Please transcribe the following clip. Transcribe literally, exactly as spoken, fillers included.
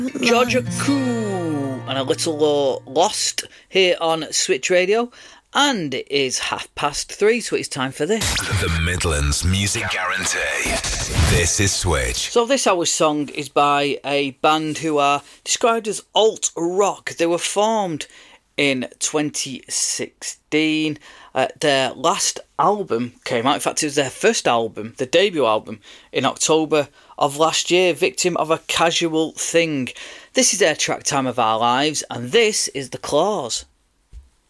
Georgia Koo and a little uh, Lost here on Switch Radio. And it is half past three, so it's time for this. The Midlands Music Guarantee. This is Switch. So this hour's song is by a band who are described as alt rock. They were formed in twenty sixteen. Uh, their last album came out. In fact, it was their first album, the debut album, in October of last year, Victim of a Casual Thing. This is their track Time of Our Lives, and this is The Claws.